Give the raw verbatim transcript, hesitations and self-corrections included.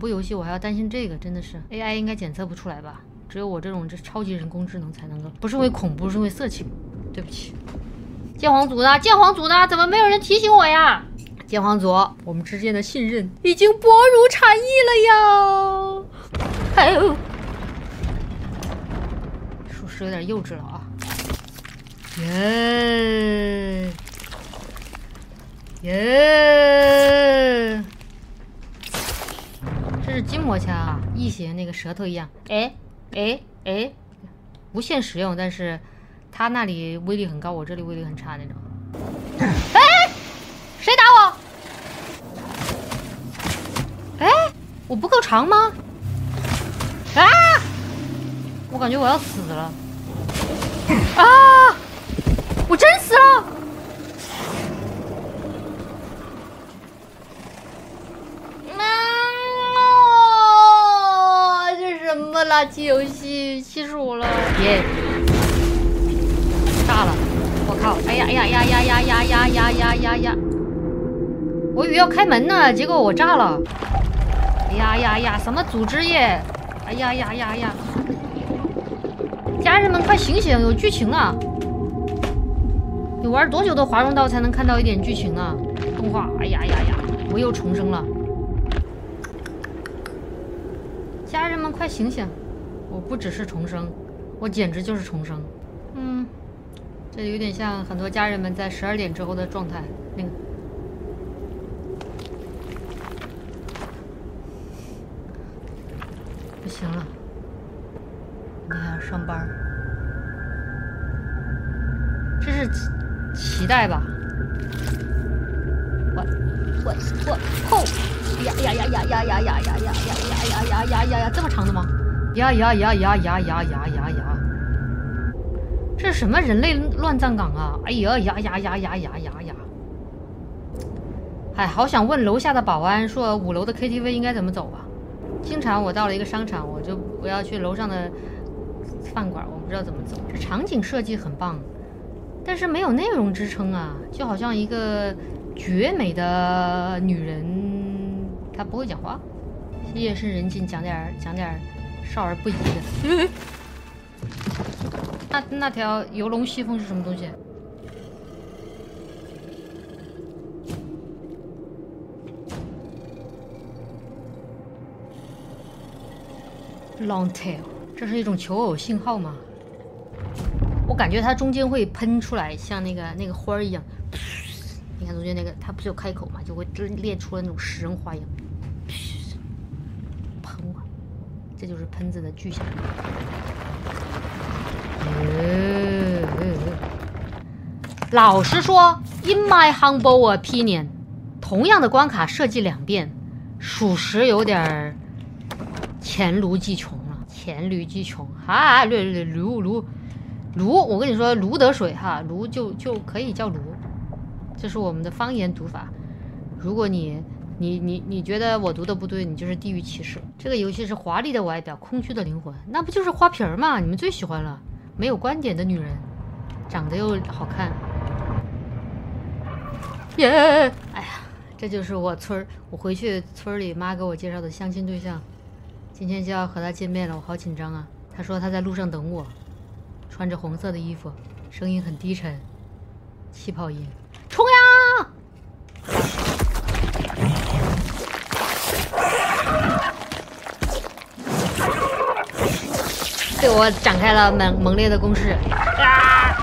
怖游戏我还要担心这个，真的是 A I 应该检测不出来吧？只有我这种这超级人工智能才能够，不是因为恐怖，是因为色情。对不起，剑皇族呢？剑皇族呢？怎么没有人提醒我呀？剑皇族，我们之间的信任已经薄如蝉翼了呀！哎呦，属实有点幼稚了啊！耶耶，这是筋膜枪啊，异形那个舌头一样。哎哎哎，无限实用，但是他那里威力很高，我这里威力很差那种。哎，谁打我？哎，我不够长吗？啊！我感觉我要死了。啊！我真死了！啊！这是什么垃圾游戏？气死我了！耶！炸了！我靠！哎呀哎呀呀呀呀呀呀呀呀呀呀！我以为要开门呢，结果我炸了！哎呀呀呀！什么组织耶？哎呀呀呀呀！家人们快醒醒，有剧情啊！你玩多久的华容道才能看到一点剧情啊？动画，哎呀呀呀！我又重生了！家人们快醒醒！我不只是重生，我简直就是重生。嗯，这有点像很多家人们在十二点之后的状态。那个，不行了，你还要上班。这是脐带吧？我我我吼！呀呀呀呀呀呀呀呀呀呀呀呀呀呀呀呀！这么长的吗？呀呀呀呀呀呀呀呀呀！这是什么人类乱葬岗啊！哎呀呀呀呀呀呀呀呀！哎，好想问楼下的保安说五楼的 K T V 应该怎么走啊？经常我到了一个商场，我就我要去楼上的饭馆，我不知道怎么走。这场景设计很棒，但是没有内容支撑啊，就好像一个绝美的女人，她不会讲话，夜深人静讲点讲点少儿不宜的。那那条游龙西风是什么东西？Long tail， 这是一种求偶信号吗？我感觉它中间会喷出来，像那个那个花儿一样。你看中间那个，它不是有开口嘛，就会裂出了那种食人花一样。喷我，这就是喷子的具象。嗯嗯、老实说 ，In my humble opinion， 同样的关卡设计两遍，属实有点黔驴技穷了。黔驴技穷，哈，驴驴驴驴。炉，我跟你说，炉得水哈，炉就就可以叫炉，这是我们的方言读法。如果你你你你觉得我读的不对，你就是地域歧视。这个游戏是华丽的外表，空虚的灵魂，那不就是花瓶吗？你们最喜欢了，没有观点的女人，长得又好看。耶！哎呀，这就是我村儿，我回去村里妈给我介绍的相亲对象，今天就要和他见面了，我好紧张啊。他说他在路上等我。穿着红色的衣服，声音很低沉，气泡音，冲呀！对我展开了猛猛烈的攻势啊！